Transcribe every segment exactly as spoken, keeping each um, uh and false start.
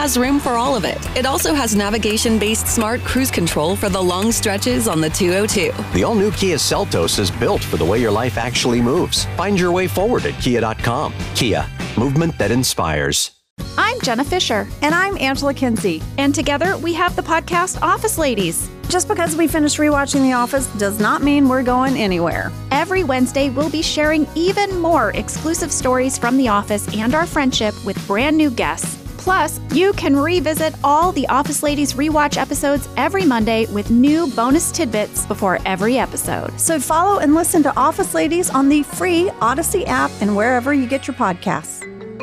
has room for all of it. It also has navigation-based smart cruise control for the long stretches on the two oh two. The all-new Kia Seltos is built for the way your life actually moves. Find your way forward at kia dot com. Kia, movement that inspires. I'm Jenna Fisher. And I'm Angela Kinsey. And together we have the podcast Office Ladies. Just because we finished rewatching The Office does not mean we're going anywhere. Every Wednesday, we'll be sharing even more exclusive stories from The Office and our friendship with brand new guests. Plus, you can revisit all the Office Ladies rewatch episodes every Monday with new bonus tidbits before every episode. So follow and listen to Office Ladies on the free Odyssey app and wherever you get your podcasts.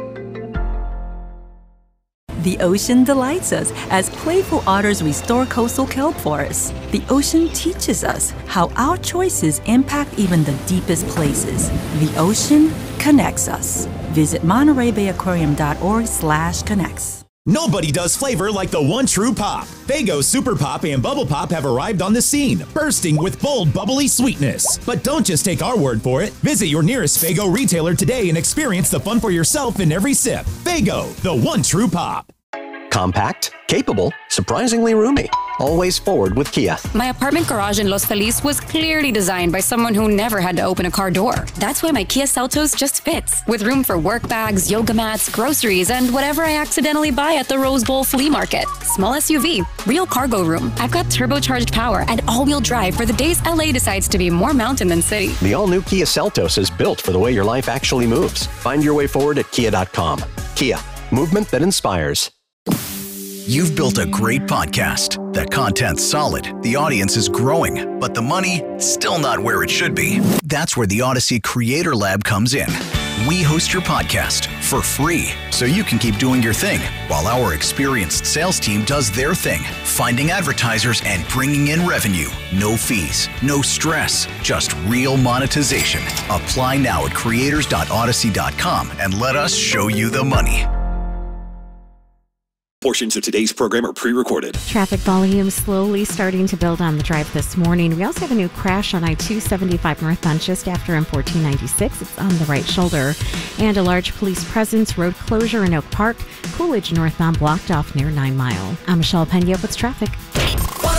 The ocean delights us as playful otters restore coastal kelp forests. The ocean teaches us how our choices impact even the deepest places. The ocean connects us. Visit Monterey Bay Aquarium dot org slash connects. Nobody does flavor like the one true pop. Faygo Super Pop and Bubble Pop have arrived on the scene, bursting with bold, bubbly sweetness. But don't just take our word for it. Visit your nearest Faygo retailer today and experience the fun for yourself in every sip. Faygo, the one true pop. Compact, capable, surprisingly roomy. Always forward with Kia. My apartment garage in Los Feliz was clearly designed by someone who never had to open a car door. That's why my Kia Seltos just fits, with room for work bags, yoga mats, groceries, and whatever I accidentally buy at the Rose Bowl flea market. Small S U V, real cargo room. I've got turbocharged power and all-wheel drive for the days L A decides to be more mountain than city. The all-new Kia Seltos is built for the way your life actually moves. Find your way forward at kia dot com. Kia, movement that inspires. You've built a great podcast. The content's solid, the audience is growing, but the money, still not where it should be. That's where the Odyssey Creator Lab comes in. We host your podcast for free, so you can keep doing your thing, while our experienced sales team does their thing, finding advertisers and bringing in revenue. No fees, no stress, just real monetization. Apply now at creators dot odyssey dot com and let us show you the money. Portions of today's program are pre-recorded. Traffic volume slowly starting to build on the drive this morning. We also have a new crash on I two seventy-five northbound just after M fourteen ninety-six. It's on the right shoulder. And a large police presence, road closure in Oak Park. Coolidge northbound blocked off near Nine Mile. I'm Michelle Pena with traffic.